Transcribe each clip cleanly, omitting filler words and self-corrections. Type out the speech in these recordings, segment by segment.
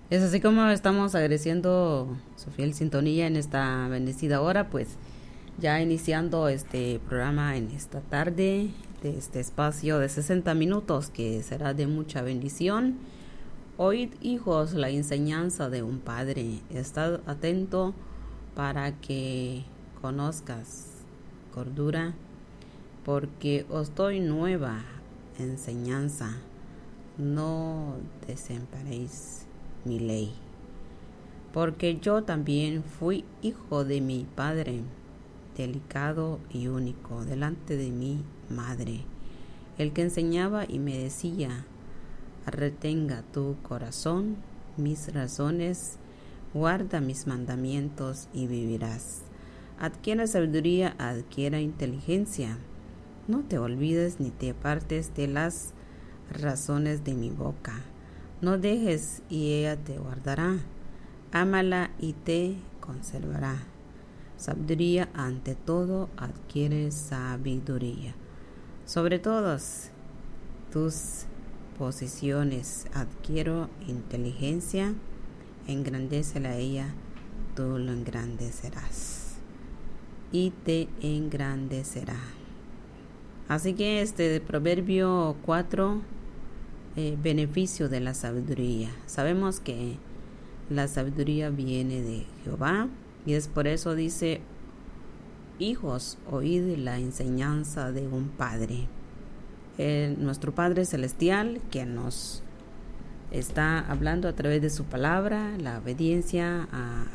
Es así como estamos agradeciendo su fiel sintonía en esta bendecida hora, pues ya iniciando este programa en esta tarde, de este espacio de 60 minutos que será de mucha bendición. Oíd, hijos, la enseñanza de un padre. Estad atento para que conozcas cordura, porque os doy nueva enseñanza. No desemparéis mi ley, porque yo también fui hijo de mi padre, delicado y único delante de mi madre, el que enseñaba y me decía: retenga tu corazón mis razones, guarda mis mandamientos y vivirás. Adquiera sabiduría, adquiera inteligencia. No te olvides ni te apartes de las razones de mi boca. No dejes y ella te guardará. Ámala y te conservará. Sabiduría ante todo, adquiere sabiduría. Sobre todas tus posiciones adquiero inteligencia. Engrandécela a ella, tú lo engrandecerás y te engrandecerá. Así que este Proverbio 4, beneficio de la sabiduría. Sabemos que la sabiduría viene de Jehová y es por eso dice: hijos, oíd la enseñanza de un padre. Nuestro Padre Celestial, que nos está hablando a través de su palabra, la obediencia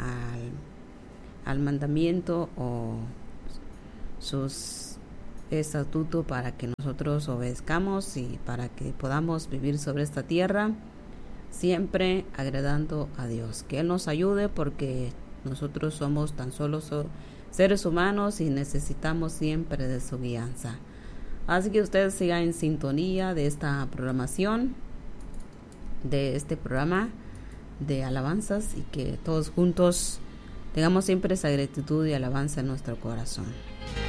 al mandamiento o sus estatutos para que nosotros obedezcamos y para que podamos vivir sobre esta tierra siempre agradando a Dios. Que Él nos ayude, porque nosotros somos tan solo seres humanos y necesitamos siempre de su guianza. Así que ustedes sigan en sintonía de esta programación, de este programa de alabanzas, y que todos juntos tengamos siempre esa gratitud y alabanza en nuestro corazón.